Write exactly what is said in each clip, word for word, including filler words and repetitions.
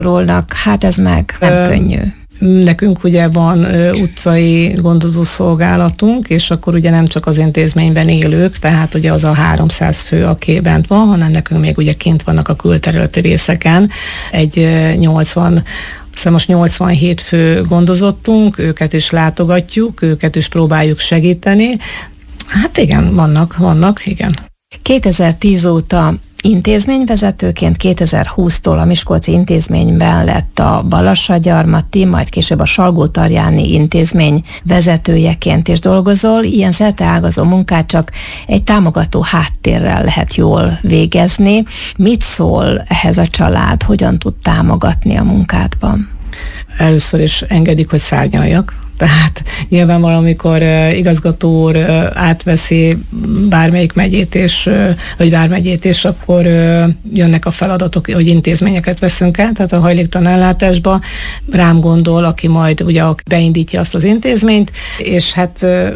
rólnak, hát ez meg nem Ö, könnyű. Nekünk ugye van ö, utcai gondozó szolgálatunk, és akkor ugye nem csak az intézményben élők, tehát ugye az a háromszáz fő, aki bent van, hanem nekünk még ugye kint vannak a külterületi részeken egy ö, nyolcvan Szóval most nyolcvanhét fő gondozottunk, őket is látogatjuk, őket is próbáljuk segíteni. Hát igen, vannak, vannak, igen. kétezer-tíz óta intézményvezetőként, kétezer-húsztól a Miskolci intézményben lett a Balassagyarmati, majd később a Salgótarjáni intézmény vezetőjeként is dolgozol. Ilyen szerteágazó munkát csak egy támogató háttérrel lehet jól végezni. Mit szól ehhez a család? Hogyan tud támogatni a munkádban? Először is engedik, hogy szárnyaljak. Tehát nyilván valamikor uh, igazgató úr uh, átveszi bármelyik megyét, és, uh, vagy vármegyét, és akkor uh, jönnek a feladatok, hogy intézményeket veszünk át, tehát a hajléktalan ellátásba rám gondol, aki majd ugye beindítja azt az intézményt, és hát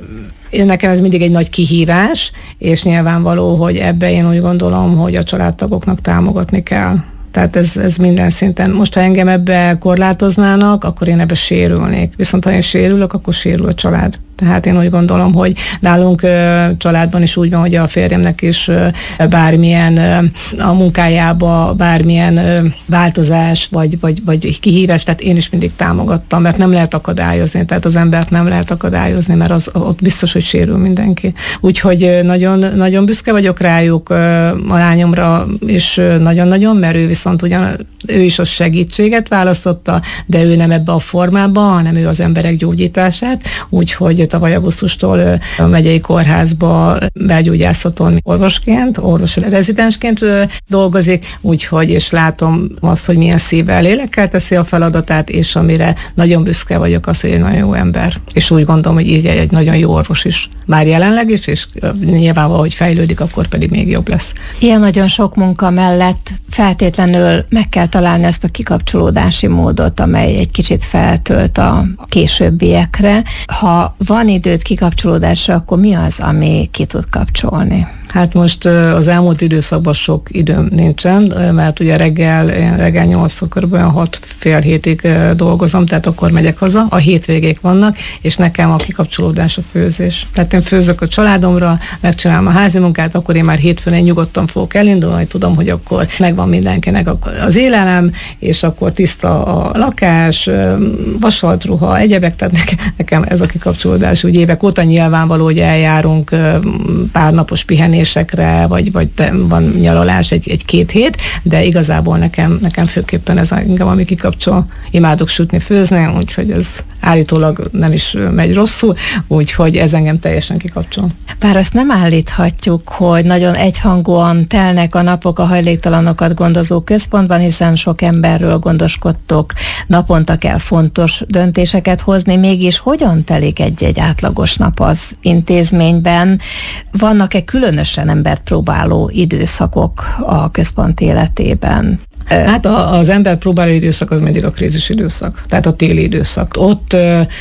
uh, nekem ez mindig egy nagy kihívás, és nyilvánvaló, hogy ebbe én úgy gondolom, hogy a családtagoknak támogatni kell. Tehát ez, ez minden szinten. Most, ha engem ebbe korlátoznának, akkor én ebbe sérülnék. Viszont ha én sérülök, akkor sérül a család. Tehát én úgy gondolom, hogy nálunk ö, családban is úgy van, hogy a férjemnek is ö, bármilyen ö, a munkájába, bármilyen ö, változás, vagy, vagy, vagy kihívás, tehát én is mindig támogattam, mert nem lehet akadályozni, tehát az embert nem lehet akadályozni, mert az, ott biztos, hogy sérül mindenki. Úgyhogy nagyon, nagyon büszke vagyok rájuk, ö, a lányomra is nagyon-nagyon, mert ő viszont ugyan, ő is a segítséget választotta, de ő nem ebbe a formába, hanem ő az emberek gyógyítását, úgyhogy tavaly augusztustól a megyei kórházba belgyógyászaton orvosként, orvosi rezidensként dolgozik, úgyhogy és látom azt, hogy milyen szívvel, lélekkel teszi a feladatát, és amire nagyon büszke vagyok az, hogy egy nagyon jó ember. És úgy gondolom, hogy így egy nagyon jó orvos is. Már jelenleg is, és nyilvánvalóan, hogy fejlődik, akkor pedig még jobb lesz. Ilyen nagyon sok munka mellett feltétlenül meg kell találni ezt a kikapcsolódási módot, amely egy kicsit feltölt a későbbiekre. Ha van időt kikapcsolódásra, akkor mi az, ami ki tud kapcsolni? Hát most az elmúlt időszakban sok időm nincsen, mert ugye reggel, reggel nyolcszor körülbelül hat fél hétig dolgozom, tehát akkor megyek haza, a hétvégék vannak, és nekem a kikapcsolódás a főzés. Tehát én főzök a családomra, megcsinálom a házi munkát, akkor én már hétfőn én nyugodtan fogok elindulni, tudom, hogy akkor megvan mindenkinek az élelem, és akkor tiszta a lakás, vasalt ruha, egyebek, tehát nekem ez a kikapcsolódás úgy évek óta nyilvánvaló, hogy eljárunk pár napos pihenés, vagy, vagy van nyaralás egy, egy két hét, de igazából nekem, nekem főképpen ez engem, ami kikapcsol. Imádok sütni, főzni, úgyhogy ez állítólag nem is megy rosszul, úgyhogy ez engem teljesen kikapcsol. Bár azt nem állíthatjuk, hogy nagyon egyhangúan telnek a napok a hajléktalanokat gondozó központban, hiszen sok emberről gondoskodtok, naponta kell fontos döntéseket hozni, mégis hogyan telik egy-egy átlagos nap az intézményben? Vannak-e különösen embert próbáló időszakok a központ életében? Hát az ember próbáló időszak az mindig a krízis időszak, tehát a téli időszak. Ott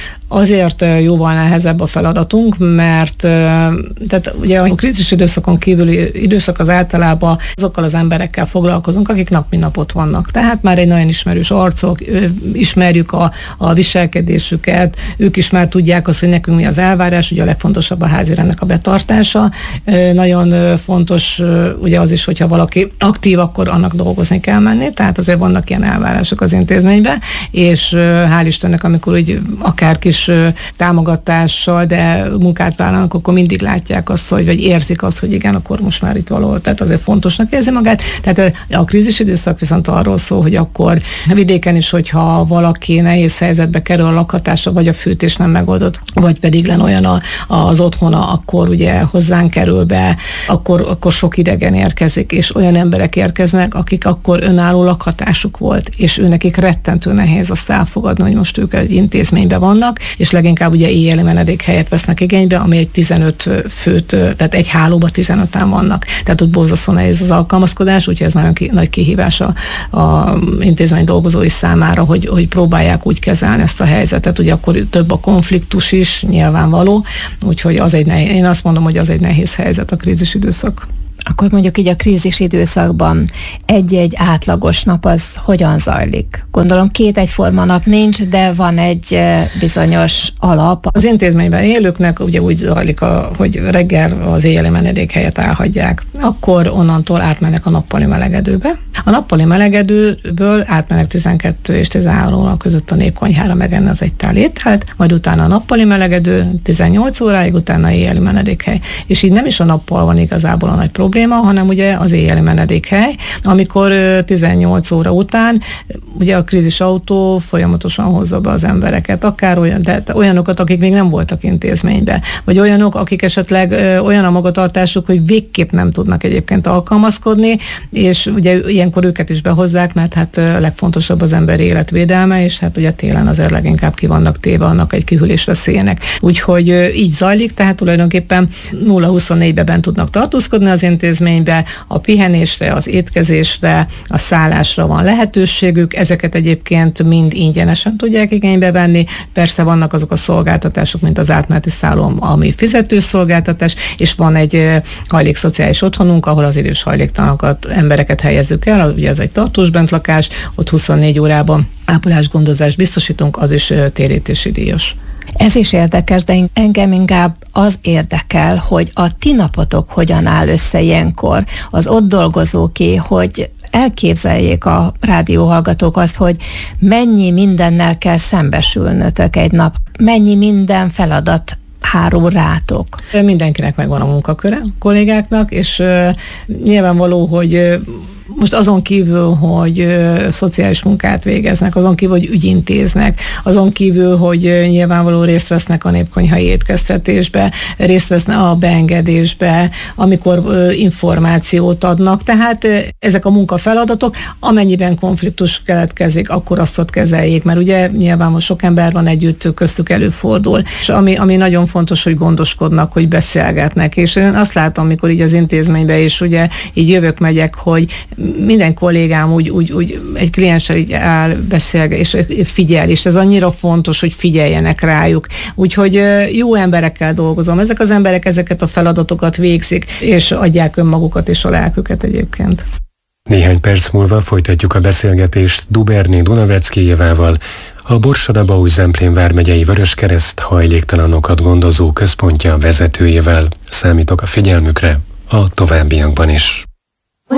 azért jóval nehezebb a feladatunk, mert tehát ugye a krízis időszakon kívüli időszak az általában azokkal az emberekkel foglalkozunk, akik nap mint nap ott vannak. Tehát már egy nagyon ismerős arcok, ismerjük a, a viselkedésüket, ők is már tudják azt, hogy nekünk mi az elvárás, ugye a legfontosabb a házirendnek a betartása. Nagyon fontos ugye az is, hogyha valaki aktív, akkor annak dolgozni kell menni, tehát azért vannak ilyen elvárások az intézményben, és hál' Istennek, amikor úgy akár kis támogatással, de munkát vállalnak, akkor mindig látják azt, hogy, vagy érzik azt, hogy igen, akkor most már itt valahol, tehát azért fontosnak érzi magát. Tehát a krízis időszak viszont arról szól, hogy akkor vidéken is, hogyha valaki nehéz helyzetbe kerül, a lakhatása, vagy a fűtés nem megoldott, vagy pedig len olyan a, az otthona, akkor ugye hozzánk kerül be, akkor, akkor sok idegen érkezik, és olyan emberek érkeznek, akik akkor önálló lakhatásuk volt, és őnekik rettentő nehéz azt elfogadni, hogy most ők egy intézményben vannak, és leginkább ugye éjjeli menedékhelyet vesznek igénybe, ami egy tizenöt főt, tehát egy hálóba tizenöten vannak. Tehát ott borzasztó nehéz az alkalmazkodás, úgyhogy ez nagyon ki, nagy kihívás a, a intézmény dolgozói számára, hogy, hogy próbálják úgy kezelni ezt a helyzetet, ugye akkor több a konfliktus is, nyilvánvaló, úgyhogy az egy nehéz, én azt mondom, hogy az egy nehéz helyzet a krízis időszak. Akkor mondjuk így a krízis időszakban egy-egy átlagos nap az hogyan zajlik? Gondolom két egyforma nap nincs, de van egy bizonyos alap. Az intézményben élőknek ugye úgy zajlik, a, hogy reggel az éjjeli menedékhelyet elhagyják. Akkor onnantól átmennek a nappali melegedőbe. A nappali melegedőből átmennek tizenkettő és tizenhárom óra között a népkonyhára megenni az egy tál ételt, majd utána a nappali melegedő tizennyolc óráig, utána éjjeli menedékhely. És így nem is a nappal van igazából a nagy probléma, hanem ugye az éjjeli menedékhely, amikor tizennyolc óra után ugye a krízisautó folyamatosan hozza be az embereket, akár olyan, de olyanokat, akik még nem voltak intézményben, vagy olyanok, akik esetleg olyan a magatartásuk, hogy végképp nem tudnak egyébként alkalmazkodni, és ugye ilyenkor őket is behozzák, mert hát a legfontosabb az ember életvédelme, és hát ugye télen azért leginkább ki vannak téve annak egy kihűlés veszélyének. Úgyhogy így zajlik, tehát tulajdonképpen nulla huszonnégyben bent tudnak tartózkodni az intézménybe, a pihenésre, az étkezésre, a szállásra van lehetőségük, ezeket egyébként mind ingyenesen tudják igénybe venni. Persze vannak azok a szolgáltatások, mint az átmeneti szálló, ami fizetős szolgáltatás, és van egy hajlék szociális otthonunk, ahol az idős hajléktalanokat, embereket helyezzük el, ugye ez egy tartós bentlakás, ott huszonnégy órában ápolásgondozást biztosítunk, az is térítési díjas. Ez is érdekes, de engem inkább az érdekel, hogy a ti napotok hogyan áll össze ilyenkor, az ott dolgozóké, hogy elképzeljék a rádióhallgatók azt, hogy mennyi mindennel kell szembesülnötök egy nap, mennyi minden feladat hárul rátok. Mindenkinek megvan a munkaköre, a kollégáknak, és uh, nyilvánvaló, hogy uh, most azon kívül, hogy ö, szociális munkát végeznek, azon kívül, hogy ügyintéznek, azon kívül, hogy ö, nyilvánvaló részt vesznek a népkonyhai étkeztetésbe, részt vesznek a beengedésbe, amikor ö, információt adnak. Tehát ö, ezek a munkafeladatok, amennyiben konfliktus keletkezik, akkor azt ott kezeljék, mert ugye nyilván most sok ember van együtt, köztük előfordul. És ami, ami nagyon fontos, hogy gondoskodnak, hogy beszélgetnek. És én azt látom, amikor így az intézménybe is ugye így jövök, megyek, hogy minden kollégám úgy, úgy, úgy egy klienssel így áll, beszél, és figyel, és ez annyira fontos, hogy figyeljenek rájuk. Úgyhogy jó emberekkel dolgozom. Ezek az emberek ezeket a feladatokat végzik, és adják önmagukat és a lelküket egyébként. Néhány perc múlva folytatjuk a beszélgetést Duberné Dunaveckijévával, a Borsod-Abaúj-Zemplén vármegyei Vöröskereszt hajléktalanokat gondozó központja vezetőjével. Számítok a figyelmükre a továbbiakban is.